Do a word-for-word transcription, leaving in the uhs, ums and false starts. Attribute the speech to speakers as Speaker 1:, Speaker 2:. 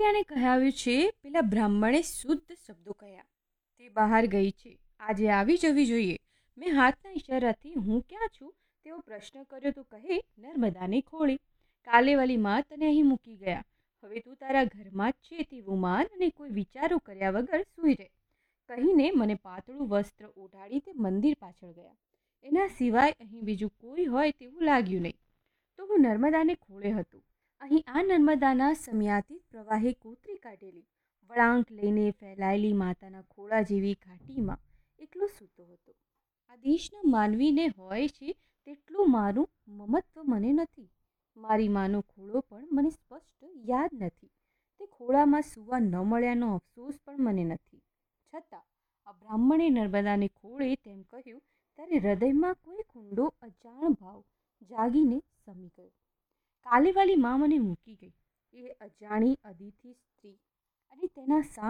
Speaker 1: કુકુરિયાને કહાવ્યું છે, પેલા બ્રાહ્મણે શુદ્ધ શબ્દો કહ્યા. તે બહાર ગઈ છે, આજે આવી જવી જોઈએ. મેં હાથના ઈશારાથી હું ક્યાં છું તેવો પ્રશ્ન કર્યો તો કહે, નર્મદાને ખોળે. કાલેવાલી માં તને અહીં મૂકી ગયા. હવે તું તારા ઘરમાં જ છે તેવું માન અને કોઈ વિચારો કર્યા વગર સૂઈ રહે, કહીને મને પાતળું વસ્ત્ર ઓઢાડી તે મંદિર પાછળ ગયા. એના સિવાય અહીં બીજું કોઈ હોય તેવું લાગ્યું નહીં. તો હું નર્મદાને ખોળે હતું. અહીં આ નર્મદાના સમયાતીત પ્રવાહે કોતરી કાઢેલી વળાંક લઈને ફેલાયેલી માતાના ખોળા જેવી ઘાટીમાં એકલો સૂતો હતો. આ દેશના માનવીને હોય છે તેટલું મારું મમત્વ મને નથી. મારી માનો ખોળો પણ મને સ્પષ્ટ યાદ નથી. તે ખોળામાં સૂવા ન મળ્યાનો અફસોસ પણ મને નથી. છતાં આ બ્રાહ્મણે નર્મદાને ખોળે તેમ કહ્યું ત્યારે હૃદયમાં કોઈ કુંડો અજાણ ભાવ જાગીને સમી ગયો. કાલેવાલી માં મને મૂકી ગઈ. એ અજાણી અદિતિ સ્ત્રી અને તેના